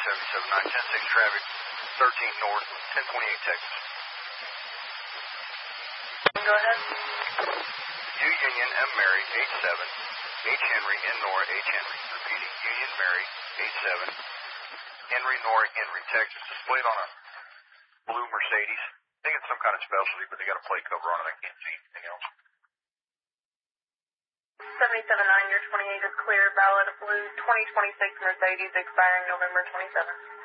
779, 10-6 traffic, 13 north, 1028 Texas. Go ahead. U Union M Mary, 87, H Henry, N Nora, H Henry. Repeating, Union Mary, 87, Henry Nora, Henry, Texas. Displayed on a blue Mercedes. I think it's some kind of specialty, but they got a plate cover on it. I can't see anything else. 779, your 28 is clear. Valid blue 2026 Mercedes expiring November 27th.